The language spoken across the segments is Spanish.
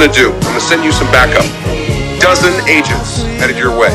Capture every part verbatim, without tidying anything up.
going to do. I'm going to send you some backup. Dozen agents headed your way.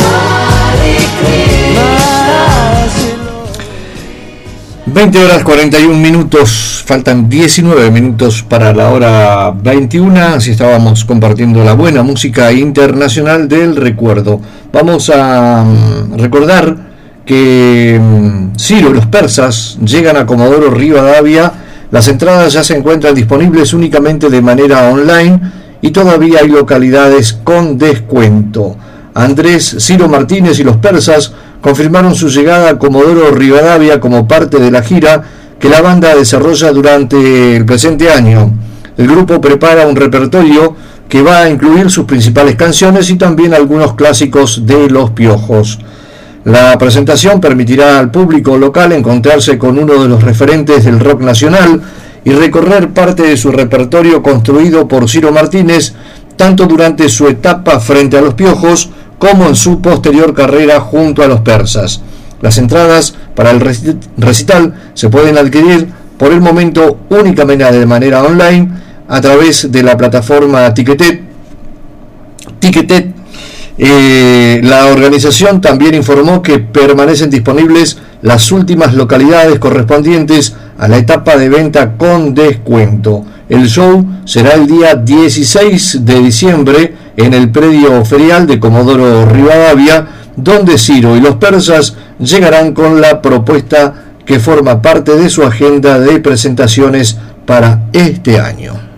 veinte horas cuarenta y un minutos, faltan diecinueve minutos para la hora veintiuna, así estábamos compartiendo la buena música internacional del recuerdo. Vamos a um, recordar que um, Ciro y los persas llegan a Comodoro Rivadavia. Las entradas ya se encuentran disponibles únicamente de manera online y todavía hay localidades con descuento. Andrés, Ciro Martínez y los persas confirmaron su llegada a Comodoro Rivadavia como parte de la gira que la banda desarrolla durante el presente año. El grupo prepara un repertorio que va a incluir sus principales canciones y también algunos clásicos de Los Piojos. La presentación permitirá al público local encontrarse con uno de los referentes del rock nacional y recorrer parte de su repertorio construido por Ciro Martínez, tanto durante su etapa frente a Los Piojos como en su posterior carrera junto a los persas. Las entradas para el recital se pueden adquirir por el momento únicamente de manera online a través de la plataforma Ticketek. Ticketek. Eh, la organización también informó que permanecen disponibles las últimas localidades correspondientes a la etapa de venta con descuento. El show será el día dieciséis de diciembre en el predio ferial de Comodoro Rivadavia, donde Ciro y los persas llegarán con la propuesta que forma parte de su agenda de presentaciones para este año.